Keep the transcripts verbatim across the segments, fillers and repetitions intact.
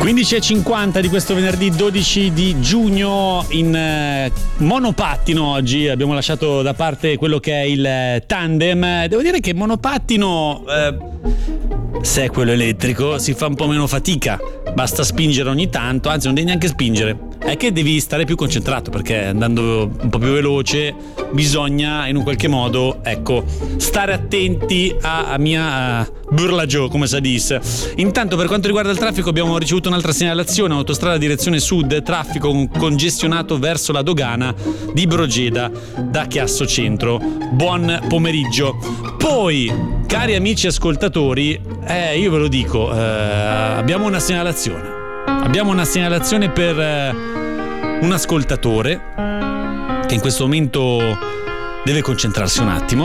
quindici e cinquanta di questo venerdì dodici di giugno. In eh, monopattino oggi abbiamo lasciato da parte quello che è il tandem. Devo dire che monopattino, eh, se è quello elettrico, si fa un po' meno fatica, basta spingere ogni tanto, anzi non devi neanche spingere, è che devi stare più concentrato, perché andando un po' più veloce bisogna in un qualche modo, ecco, stare attenti a, a mia burlaggio, come si dice. Intanto, per quanto riguarda il traffico, abbiamo ricevuto un'altra segnalazione: autostrada direzione sud, traffico congestionato verso la dogana di Brogeda da Chiasso Centro. Buon pomeriggio. Poi, cari amici ascoltatori, eh, io ve lo dico, eh, abbiamo una segnalazione. Abbiamo una segnalazione per eh, un ascoltatore che in questo momento deve concentrarsi un attimo.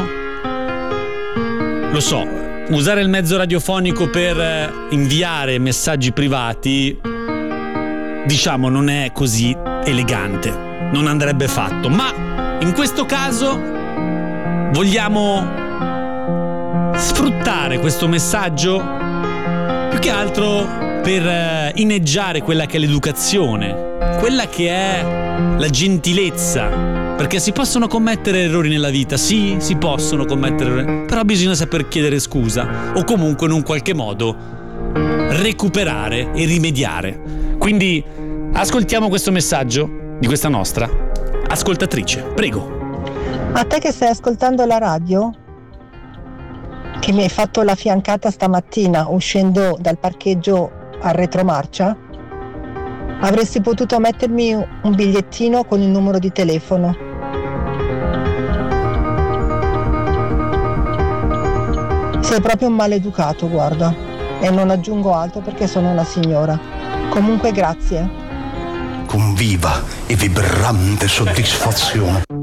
Lo so, usare il mezzo radiofonico per eh, inviare messaggi privati, diciamo, non è così elegante, non andrebbe fatto, ma in questo caso vogliamo sfruttare questo messaggio più che altro per eh, inneggiare quella che è l'educazione, quella che è la gentilezza, perché si possono commettere errori nella vita, sì, si possono commettere errori, però bisogna saper chiedere scusa o comunque in un qualche modo recuperare e rimediare. Quindi ascoltiamo questo messaggio di questa nostra ascoltatrice, prego. A te che stai ascoltando la radio, che mi hai fatto la fiancata stamattina uscendo dal parcheggio a retromarcia, avresti potuto mettermi un bigliettino con il numero di telefono. Sei proprio un maleducato, guarda, e non aggiungo altro perché sono una signora. Comunque grazie. Con viva e vibrante soddisfazione